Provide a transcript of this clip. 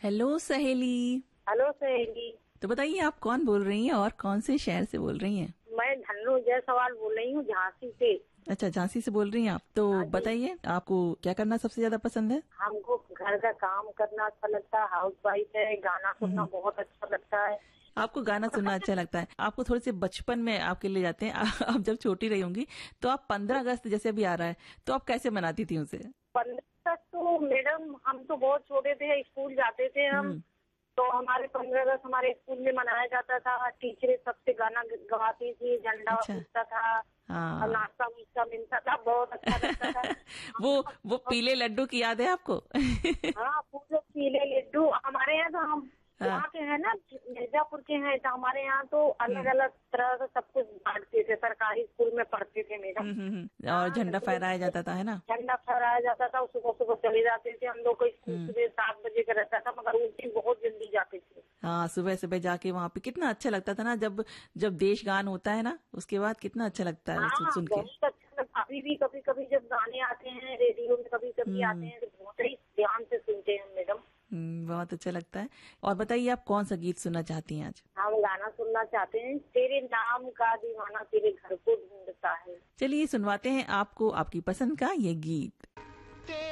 Hello सहेली। Hello सहेली। तो बताइए आप कौन बोल रही हैं और कौन से शहर से बोल रही हैं? मैं धन्नो जायसवाल बोल रही हूँ, झांसी से। अच्छा, झांसी से बोल रही हैं आप। तो बताइए आपको क्या करना सबसे ज्यादा पसंद है? हमको घर का काम करना अच्छा लगता है, हाउस वाइफ है, गाना सुनना बहुत अच्छा लगता है। आपको गाना सुनना अच्छा लगता है। आपको थोड़े से बचपन में आपके ले जाते हैं। आप जब छोटी रही होंगी तो आप 15 अगस्त जैसे अभी आ रहा है तो आप कैसे मनाती थी उसे? 15 अगस्त तो मैडम हम तो बहुत छोटे थे, स्कूल जाते थे हम, तो हमारे 15 अगस्त हमारे स्कूल में मनाया जाता था। टीचरें सबसे गाना गवाती थी, झंडा उठता था, हाँ। नाश्ता वास्ता मिलता था, बहुत अच्छा लगता था। वो पीले लड्डू की याद है आपको? हाँ, पूरे पीले लड्डू। हमारे यहाँ तो हम यहाँ के हैं ना, मिर्जापुर के हैं, तो हमारे यहाँ तो अलग अलग तरह से सब कुछ बांटते थे। सरकारी स्कूल में पढ़ते थे मैडम। और झंडा फहराया जाता था, है ना? झंडा फहराया जाता था। सुबह सुबह चले जाते थे हम लोग को स्कूल, सुबह 7 बजे का रहता था, मगर उस दिन बहुत जल्दी जाते थे। हाँ, सुबह सुबह जाके वहाँ पे कितना अच्छा लगता था ना, जब देश गान होता है ना, उसके बाद कितना अच्छा लगता है सुन के। बहुत अच्छा लगता। अभी भी कभी कभी जब गाने आते हैं रेडियो में, कभी कभी आते हैं, तो बहुत ही ध्यान से सुनते हैं मैडम। बहुत अच्छा लगता है। और बताइए आप कौन सा गीत सुनना चाहती हैं आज? हम गाना सुनना चाहते हैं, तेरे नाम का दीवाना तेरे घर को ढूंढता है। चलिए सुनवाते हैं आपको आपकी पसंद का ये गीत।